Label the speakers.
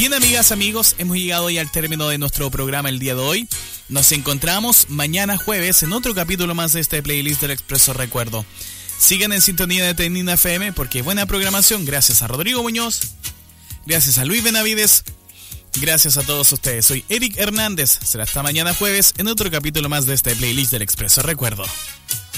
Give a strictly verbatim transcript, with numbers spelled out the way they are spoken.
Speaker 1: Bien, amigas, amigos, hemos llegado ya al término de nuestro programa el día de hoy. Nos encontramos mañana jueves en otro capítulo más de este playlist del Expreso Recuerdo. Sigan en sintonía de Tenina F M porque buena programación. Gracias a Rodrigo Muñoz, gracias a Luis Benavides, gracias a todos ustedes. Soy Eric Hernández. Será hasta mañana jueves en otro capítulo más de este playlist del Expreso Recuerdo.